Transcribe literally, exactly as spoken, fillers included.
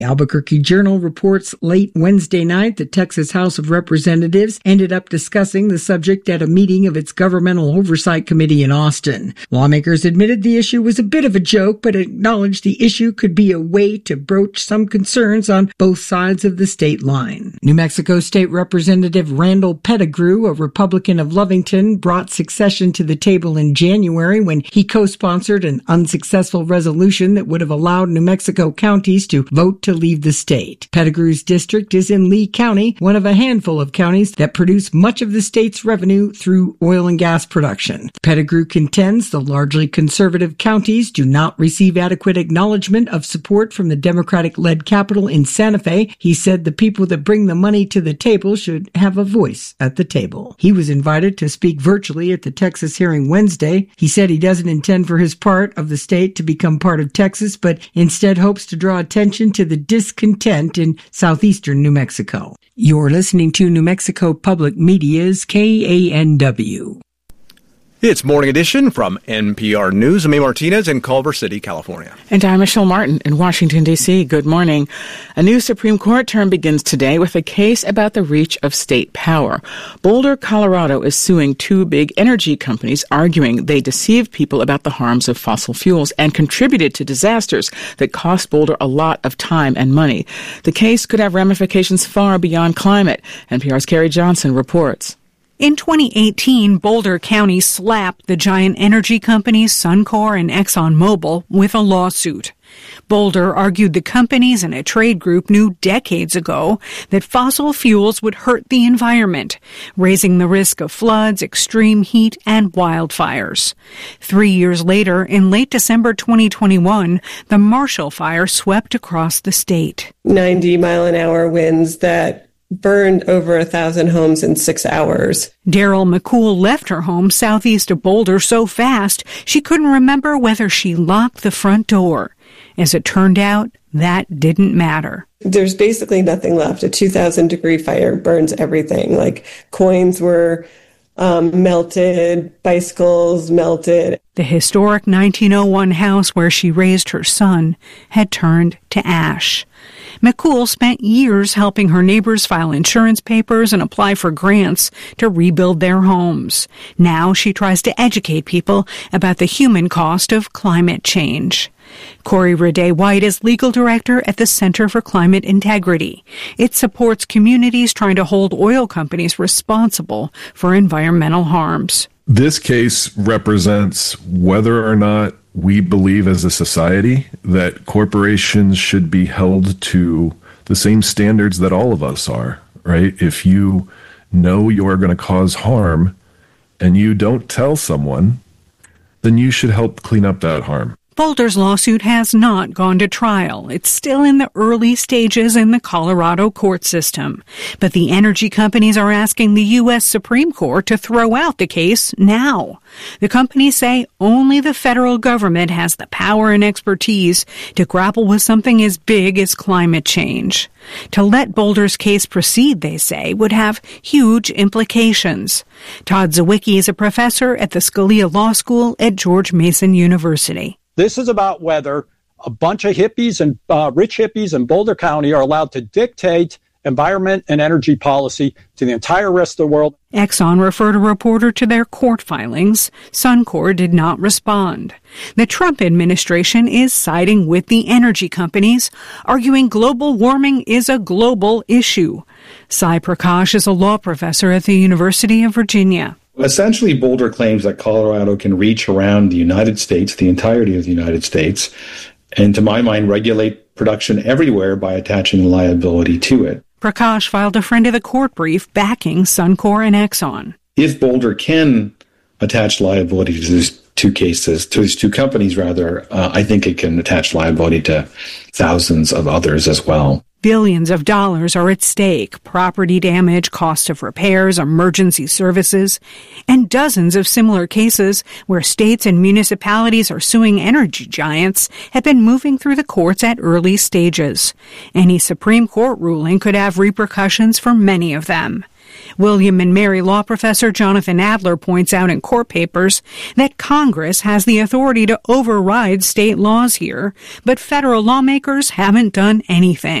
Albuquerque Journal reports late Wednesday night the Texas House of Representatives ended up discussing the subject at a meeting of its Governmental Oversight Committee in Austin. Lawmakers admitted the issue was a bit of a joke, but acknowledged the issue could be a way to broach some concerns on both sides of the state line. New Mexico State Representative Randall Pettigrew, a Republican of Lovington, brought succession to the table in January when he co-sponsored an unsuccessful resolution that would have allowed New Mexico counties to vote to leave the state. Pettigrew's district is in Lee County, one of a handful of counties that produce much of the state's revenue through oil and gas production. Pettigrew contends the largely conservative counties do not receive adequate acknowledgement of support from the Democratic-led capital in Santa Fe. He said the people that bring the money to the table should have a voice at the table. He was invited to speak virtually at the Texas hearing Wednesday. He said he doesn't intend for his part of the state to become part of Texas, but instead hopes to draw attention to the discontent in southeastern New Mexico. You're listening to New Mexico Public Media's K A N W. It's Morning Edition from N P R News. I'm A. Martinez in Culver City, California. And I'm Michelle Martin in Washington, D C. Good morning. A new Supreme Court term begins today with a case about the reach of state power. Boulder, Colorado is suing two big energy companies, arguing they deceived people about the harms of fossil fuels and contributed to disasters that cost Boulder a lot of time and money. The case could have ramifications far beyond climate. N P R's Carrie Johnson reports. In twenty eighteen, Boulder County slapped the giant energy companies Suncor and ExxonMobil with a lawsuit. Boulder argued the companies and a trade group knew decades ago that fossil fuels would hurt the environment, raising the risk of floods, extreme heat, and wildfires. Three years later, in late December twenty twenty-one, the Marshall Fire swept across the state. ninety mile an hour winds that burned over a thousand homes in six hours. Daryl McCool left her home southeast of Boulder so fast she couldn't remember whether she locked the front door. As it turned out, that didn't matter. There's basically nothing left. A two thousand degree fire burns everything. Like coins were um, melted, bicycles melted. The historic nineteen oh one house where she raised her son had turned to ash. McCool spent years helping her neighbors file insurance papers and apply for grants to rebuild their homes. Now she tries to educate people about the human cost of climate change. Corey Rade White is legal director at the Center for Climate Integrity. It supports communities trying to hold oil companies responsible for environmental harms. This case represents whether or not we believe as a society that corporations should be held to the same standards that all of us are, right? If you know you're going to cause harm and you don't tell someone, then you should help clean up that harm. Boulder's lawsuit has not gone to trial. It's still in the early stages in the Colorado court system. But the energy companies are asking the U S Supreme Court to throw out the case now. The companies say only the federal government has the power and expertise to grapple with something as big as climate change. To let Boulder's case proceed, they say, would have huge implications. Todd Zawicki is a professor at the Scalia Law School at George Mason University. This is about whether a bunch of hippies and uh, rich hippies in Boulder County are allowed to dictate environment and energy policy to the entire rest of the world. Exxon referred a reporter to their court filings. Suncor did not respond. The Trump administration is siding with the energy companies, arguing global warming is a global issue. Sai Prakash is a law professor at the University of Virginia. Essentially, Boulder claims that Colorado can reach around the United States, the entirety of the United States, and to my mind, regulate production everywhere by attaching liability to it. Prakash filed a friend of the court brief backing Suncor and Exxon. If Boulder can attach liability to these two cases, to these two companies rather, uh, I think it can attach liability to thousands of others as well. Billions of dollars are at stake: property damage, cost of repairs, emergency services, and dozens of similar cases where states and municipalities are suing energy giants have been moving through the courts at early stages. Any Supreme Court ruling could have repercussions for many of them. William and Mary law professor Jonathan Adler points out in court papers that Congress has the authority to override state laws here, but federal lawmakers haven't done anything.